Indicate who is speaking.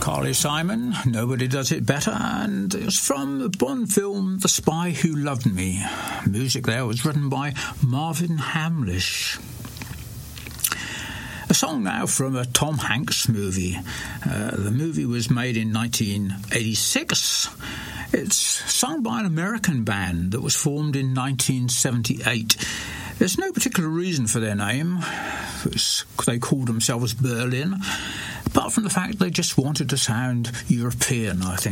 Speaker 1: Carly Simon, Nobody Does It Better, and it was from the Bond film The Spy Who Loved Me. Music there was written by Marvin Hamlish. A song now from a Tom Hanks movie. The movie was made in 1986. It's sung by an American band that was formed in 1978. There's no particular reason for their name. They called themselves Berlin, apart from the fact they just wanted to sound European, I think.